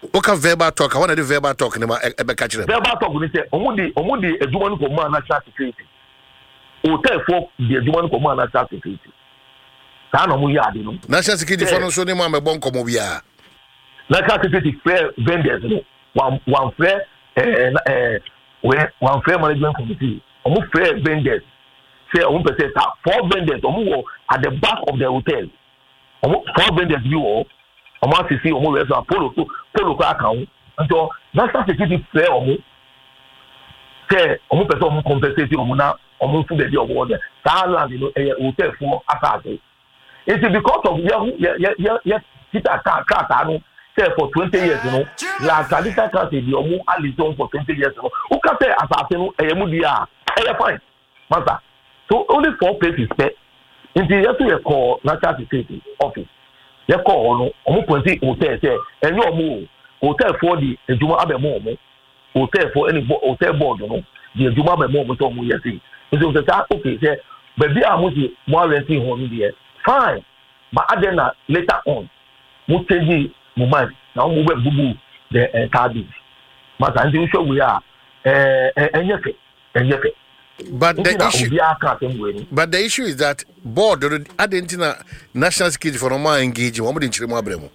Okay, verbal talk. I want to do verbal talk. Verbal talk. We say, omudi eduman ko man national security. Hotel for the eduman ko man national security. Sa no mu ya de no. National security for no so ni mo amebon komo bia. National security fair vendors no. One fair one fair management committee. Omo fair vendors. Say omo person 4 vendors omo at the back of the hotel. Omo 4 vendors you omo asisi omo we so polo ka account. So national security fair omo say omo person omo compensate omo na omo fu be omo there. That land you know hotel for asase. It's because of yeah kita ka no say for 20 years you know la traditional can say the omo alison for 20 years you know who can say asase no mu dia fine master. So only 4 places pay. Until you call national security office. You call no omo point hotel say and you hotel for the ejuma abemo hotel for any hotel board no the ejuma abemo to omo yesi. So say okay say baby amusi mo renting home there fine but adena later on mo change mo mind now mo we bubu the entire bit. Master until show we are enyefe. But the issue is that board Argentina national security for normal engaging. What would you abremo?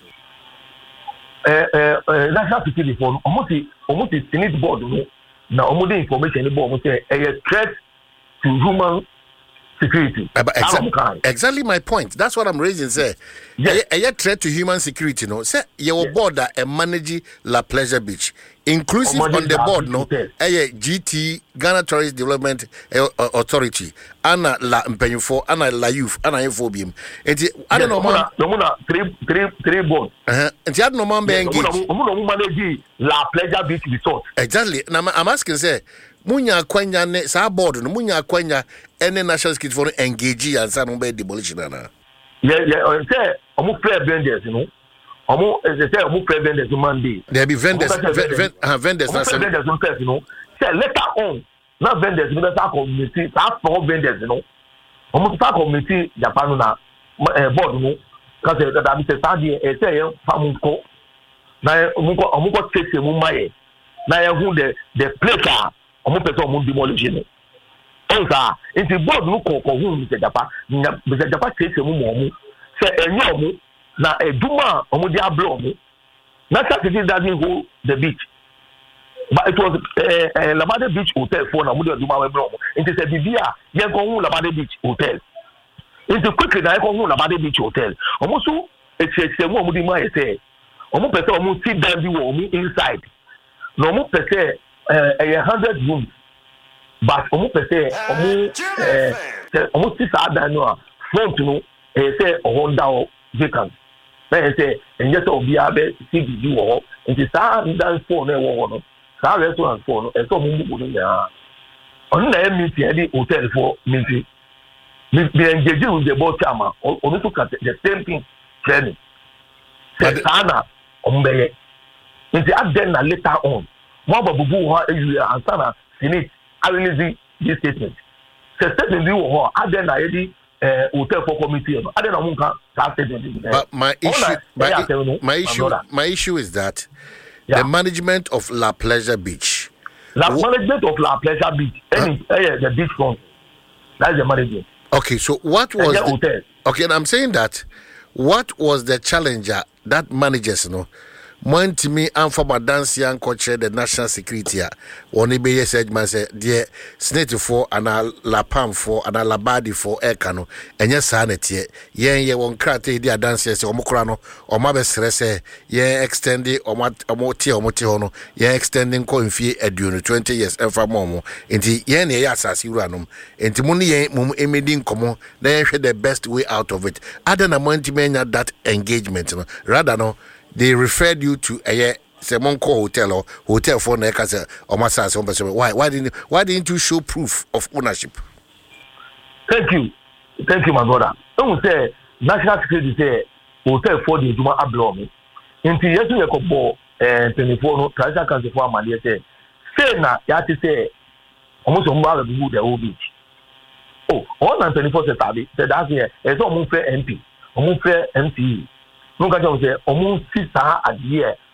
National security for almost Senate board. Now, almost the information board say a threat to human security. Exactly my point. That's what I'm raising. Say, a threat to human security. No, say your board that manage La Pleasure Beach. Inclusive on the board, no, GT Ghana Tourist Development Authority, Anna La Mpenyufo, Anna La Youth, Anna Infobium. And I don't know, man. Three board. And the other man being engaged. Manage La Pleasure Beach Resort. Exactly. Now I'm asking, say, Munya Kwenya ne sa board no Munya Kwenya any national security for engage and some be demolition na. Yeah. Say, omo fair vendors, you know. Omo say omo fair vendors Monday. There be vendors vendors na vendors don't say, you know. Say later on, na vendors we start community, start for vendors, you know. Omo start community Japan na board no. Cause that be say say famunko. Na omo ko take mu maye. Na ya hu the place omo person omo demolition. Onza into board no ko hu Mr. Japa take mu mo say enye omo na eduma omo dia blow omo. National security doesn't hold the beach. But it was Labade Beach Hotel for na omo dia eduma we blow omo. Into say bibia yen ko hu Labade Beach Hotel. Into quickly na yen ko hu Labade Beach Hotel. Omo so e mu omo di ma e say omo person omo sit down bi wo omo inside. No omo person 100 rooms. But omo person omo sit down no front no say Honda vacant. Then say and just obi abe CBD wo nti sa dance phone na wo no sa restaurant phone no e so mo mu no ya on na meet the hotel for meeting me engage with the board chairman on to cut the same thing training say sana ombeye nti aden na later on mo babubu ho eyu ansana Senate I release this statement say statement bi wo ho aden na yedi hotel for committee no aden na mo nka sa statement. But my issue is that the management of La Pleasure Beach. Management of La Pleasure Beach. The beach front. That's the management. Okay, so what was okay, and I'm saying that what was the challenger that managers, you know, want me and for my dance young coach the national security on be said man say dear Senate for and La Pam for and Labadi for Ekano and yes sanity ye won krate dia dancers o mokra no o ma be sere say ye extending o moti hono ye extending ko mfie aduonu 20 years emfa momo enti ye na ye asase wuranom enti mu ne ye mum emedi nkomo na ye hwe the best way out of it other na manya that engagement no rather no they referred you to a Semonco hotel or hotel for Nekasa or Massas. Why didn't you show proof of ownership? Thank you, my brother. Don't say national security say hotel for the Juma Ablomi. Until yesterday, Kobo and 24 no Kaiser Council for Amalia say na yati say almost on the whole beach. Oh, 124 said that here, it's almost fair MP, almost fair MPE. No, say almost 6 hours a year